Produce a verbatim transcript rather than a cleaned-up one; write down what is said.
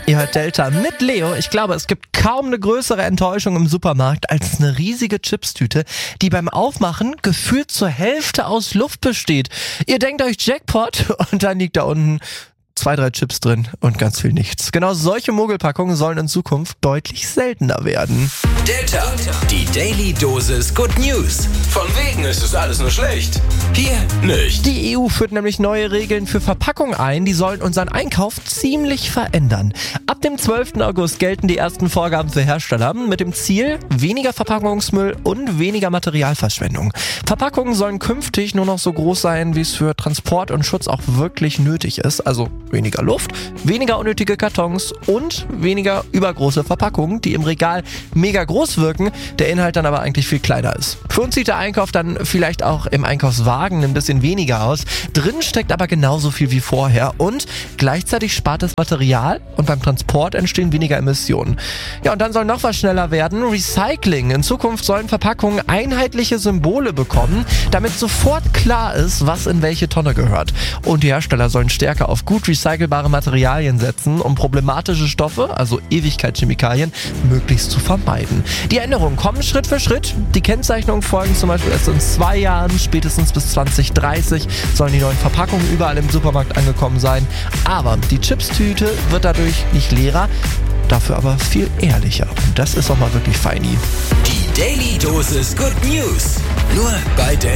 Ihr hört Delta mit Leo. Ich glaube, es gibt kaum eine größere Enttäuschung im Supermarkt als eine riesige Chipstüte, die beim Aufmachen gefühlt zur Hälfte aus Luft besteht. Ihr denkt euch Jackpot und dann liegt da unten zwei, drei Chips drin und ganz viel nichts. Genau solche Mogelpackungen sollen in Zukunft deutlich seltener werden. Delta, die Daily Dosis Good News. Von wegen ist es alles nur schlecht. Hier nicht. Die E U führt nämlich neue Regeln für Verpackung ein, die sollen unseren Einkauf ziemlich verändern. Ab dem zwölften August gelten die ersten Vorgaben für Hersteller mit dem Ziel weniger Verpackungsmüll und weniger Materialverschwendung. Verpackungen sollen künftig nur noch so groß sein, wie es für Transport und Schutz auch wirklich nötig ist. Also weniger Luft, weniger unnötige Kartons und weniger übergroße Verpackungen, die im Regal mega groß wirken, der Inhalt dann aber eigentlich viel kleiner ist. Für uns sieht der Einkauf dann vielleicht auch im Einkaufswagen ein bisschen weniger aus. Drin steckt aber genauso viel wie vorher und gleichzeitig spart es Material und beim Transport entstehen weniger Emissionen. Ja, und dann soll noch was schneller werden. Recycling. In Zukunft sollen Verpackungen einheitliche Symbole bekommen, damit sofort klar ist, was in welche Tonne gehört. Und die Hersteller sollen stärker auf gut recycelbare Materialien setzen, um problematische Stoffe, also Ewigkeitschemikalien, möglichst zu vermeiden. Die Änderungen kommen Schritt für Schritt. Die Kennzeichnungen folgen zum Beispiel erst in zwei Jahren, spätestens bis zwanzig dreißig sollen die neuen Verpackungen überall im Supermarkt angekommen sein. Aber die Chipstüte wird dadurch nicht leerer, dafür aber viel ehrlicher. Und das ist doch mal wirklich feini. Die Daily Dosis Good News. Nur bei Delta.